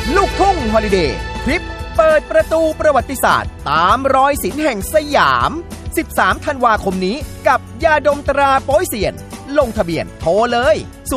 ลูกทุ่งฮอลิเดย์ทริปเปิดประตูประวัติศาสตร์ตามรอยศิลป์แห่งสยาม13 ธันวาคมนี้กับยาดมตราโป๊ยเซียนลงทะเบียนโทรเลย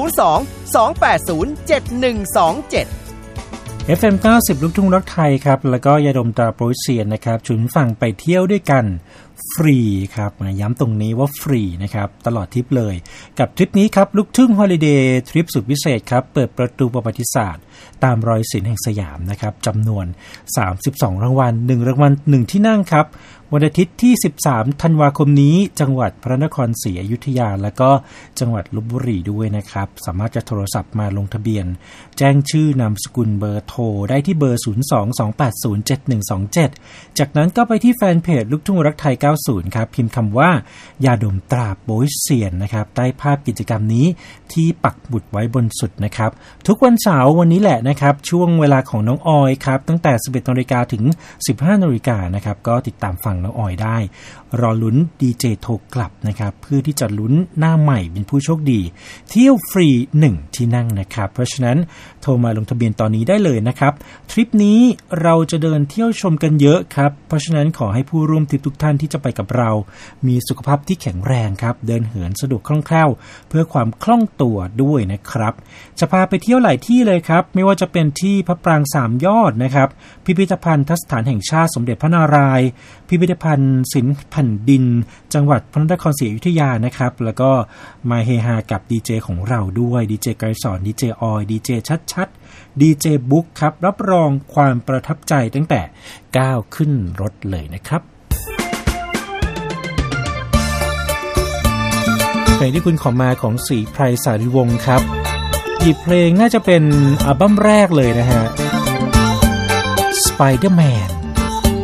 02-280-7127 FM 90ลูกทุ่งรักไทยครับแล้วก็ยาดมตราโป๊ยเซียนนะครับชวนฟังไปเที่ยวด้วยกันฟรีครับย้ำตรงนี้ว่าฟรีนะครับตลอดทริปเลยกับทริปนี้ครับลูกทุ่งฮอลิเดย์ทริปสุดพิเศษครับเปิดประตูประวัติศาสตร์ตามรอยศิลป์แห่งสยามนะครับจำนวน32รางวัล1รางวัล1ที่นั่งครับวันอาทิตย์ที่13ธันวาคมนี้จังหวัดพระนครศรีอยุธยาและก็จังหวัดลพบุรีด้วยนะครับสามารถจะโทรศัพท์มาลงทะเบียนแจ้งชื่อนามสกุลเบอร์โทรได้ที่เบอร์02-280-7127จากนั้นก็ไปที่แฟนเพจลูกทุ่งรักไทย90ครับพิมพ์คำว่ายาดมตราโป๊ยเซียนนะครับใต้ภาพกิจกรรมนี้ที่ปักหมุดไว้บนสุดนะครับทุกวันเสาร์วันนี้แหละนะครับช่วงเวลาของน้องออยครับตั้งแต่ 11:00 นถึง 15:00 นนะครับก็ติดตามฟังน้องออยได้รอลุ้นดีเจโทรกลับนะครับเพื่อที่จะลุ้นหน้าใหม่เป็นผู้โชคดีเที่ยวฟรี1ที่นั่งนะครับเพราะฉะนั้นโทรมาลงทะเบียนตอนนี้ได้เลยนะครับทริปนี้เราจะเดินเที่ยวชมกันเยอะครับเพราะฉะนั้นขอให้ผู้ร่วมทริปทุกท่านที่จะไปกับเรามีสุขภาพที่แข็งแรงครับเดินเหินสะดวกคล่องแคล่วเพื่อความคล่องตัวด้วยนะครับจะพาไปเที่ยวหลายที่เลยครับไม่ว่าจะเป็นที่พระปราง3ยอดนะครับพิพิธภัณฑ์สถานแห่งชาติสมเด็จพระนารายณ์พิพิธภัณฑ์ศิลป์แผ่นดินจังหวัดพระนครศรีอยุธยานะครับแล้วก็มาเฮฮากับดีเจของเราด้วยดีเจไกรสอนดีเจออยดีเจชัดดีเจบุ๊กครับรับรองความประทับใจตั้งแต่ก้าวขึ้นรถเลยนะครับเพลงที่คุณขอมาของศรีไพรสารีวงศ์ครับหยิบเพลงน่าจะเป็นอัลบั้มแรกเลยนะฮะ Spider-Man